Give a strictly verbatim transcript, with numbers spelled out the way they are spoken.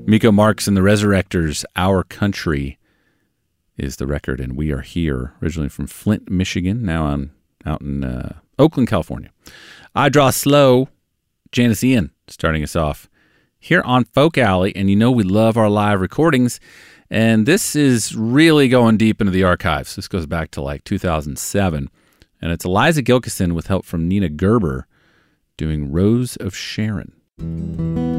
Miko Marks and the Resurrectors, Our Country is the record, and we are here. Originally from Flint, Michigan, now on out in uh, Oakland, California. I Draw Slow, Janis Ian starting us off here on Folk Alley, and you know we love our live recordings, and this is really going deep into the archives. This goes back to like two thousand seven, and it's Eliza Gilkyson with help from Nina Gerber doing Rose of Sharon.